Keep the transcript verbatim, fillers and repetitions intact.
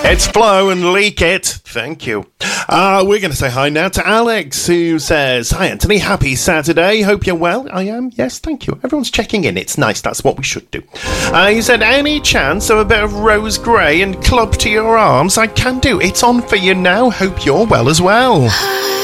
It's Flow and Leak It. Thank you. Uh, we're going to say hi now to Alex, who says, "Hi, Anthony. Happy Saturday. Hope you're well." I am. Yes, thank you. Everyone's checking in. It's nice. That's what we should do. Uh, he said, "Any chance of a bit of Rose Grey and Club to Your Arms? I can do. It's on for you now. Hope you're well as well."